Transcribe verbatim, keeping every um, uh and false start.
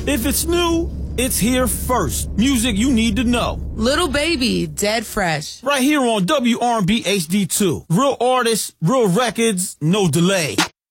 If it's new, it's here first. Music you need to know. Little Baby, Dead Fresh. Right here on W R and B H D two. Real artists, real records, no delay.